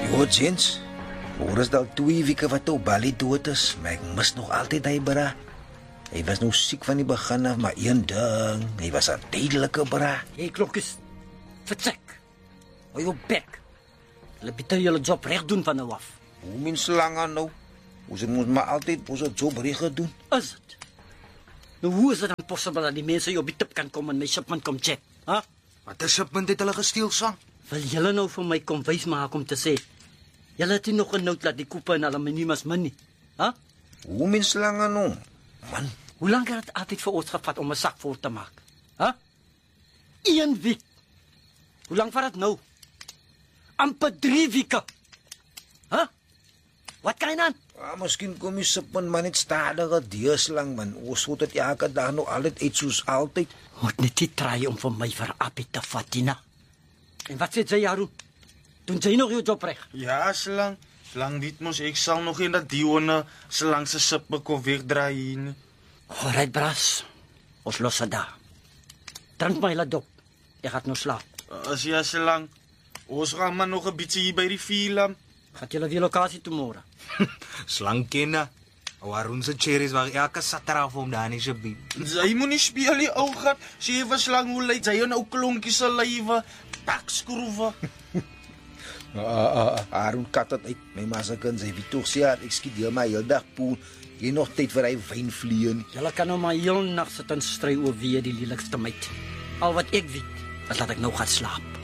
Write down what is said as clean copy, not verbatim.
O, Jens, oor is al 2 weke wat ou Bali dood is, maar ek mis nog altyd hy bra. Hy was nou siek van die begin af, maar een ding, hy was 'n tydelike bra. Hey, klokkies. Vertrek. Hou jou bek. Hulle beter julle job reg doen van nou af. Hoe mense langer nou? Ons moet maar altyd ons job reg doen. Is dit? Nou hoe is dit dan possible dat die mense jou op die tip kan kom en my shipment kom check? Huh? Wat 'n shipment het hulle gesteel, Sang? Wil julle nou vir my kom wys maak om te sê julle het nie nog 'n noot dat die koppe en aluminium is min nie. Huh? Hoe mense langer nou? Man, Hoe lank het dit altyd vir ons gevat om 'n sak vol te maak? Huh? 1 week. Hoe lank vat dit nou? Amper 3 weke. Huh? Wat kan je aan? miskien kom jy sipman maar net stadiger deeslang, man. Ons moet dit elke dag nog altyd eet soos altyd. Moet net die try om vir my vir Appie te vat, Tina. En wat sê jy, Haroon? Doen jy nog jou job reg? Ja, Slang weet mos ek sal nog in dat Dione Slang se sip kom wegdraai hier nie. Alright, bras. Ons los dit daar. Drink my hele dop. Ek gaan nou slaap. As jy Slang, ons gaan maar nog 'n bietjie hier by die film. Gaat julle weer lokasie toe môre? Slang ken Haroon se cherries waar elke Saterdag vir hom daar nie se Jy moet nie speel die ou gat. Sê vir Slang hoe lyk jy nou klonkies se lywe, takskroewe. Haroon kat het uit. My ma se kind sê, wie toch sê, ek skiet heel my heel dag poel. Jy nog tyd vir hy wyn vliee nie. Julle kan nou maar heel nag sit en stry oor wie die lelikste meid. Al wat ek weet, is dat ek nou gaan slaap.